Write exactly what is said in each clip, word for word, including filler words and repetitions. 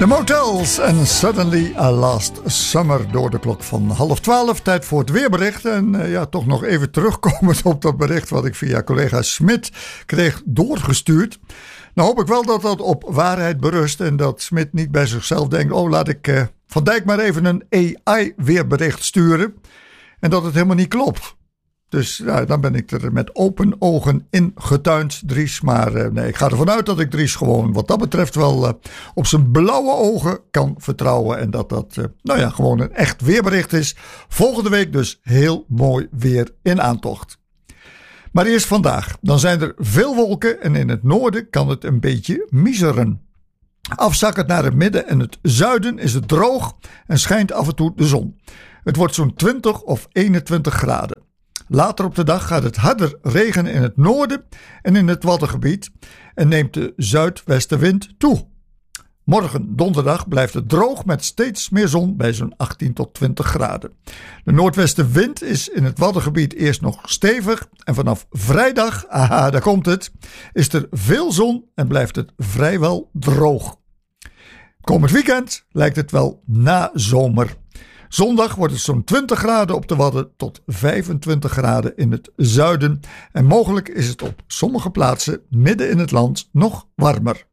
De Motels en Suddenly a Last Summer door de klok van half twaalf. Tijd voor het weerbericht. En uh, ja, toch nog even terugkomend op dat bericht wat ik via collega Smit kreeg doorgestuurd. Nou hoop ik wel dat dat op waarheid berust en dat Smit niet bij zichzelf denkt, oh laat ik uh, Van Dijk maar even een A I weerbericht sturen. En dat het helemaal niet klopt. Dus ja, dan ben ik er met open ogen in getuind, Dries. Maar uh, nee, ik ga ervan uit dat ik Dries gewoon wat dat betreft wel uh, op zijn blauwe ogen kan vertrouwen. En dat dat uh, nou ja, gewoon een echt weerbericht is. Volgende week dus heel mooi weer in aantocht. Maar eerst vandaag. Dan zijn er veel wolken en in het noorden kan het een beetje miseren. Afzakkend naar het midden en het zuiden is het droog en schijnt af en toe de zon. Het wordt zo'n twintig of eenentwintig graden. Later op de dag gaat het harder regenen in het noorden en in het Waddengebied en neemt de zuidwestenwind toe. Morgen donderdag blijft het droog met steeds meer zon bij zo'n achttien tot twintig graden. De noordwestenwind is in het Waddengebied eerst nog stevig en vanaf vrijdag, aha daar komt het, is er veel zon en blijft het vrijwel droog. Komend weekend lijkt het wel nazomer. Zondag wordt het zo'n twintig graden op de Wadden tot vijfentwintig graden in het zuiden. En mogelijk is het op sommige plaatsen midden in het land nog warmer.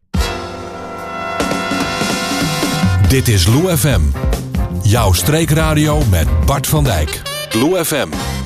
Dit is Lou F M. Jouw streekradio met Bart van Dijk. Lou F M.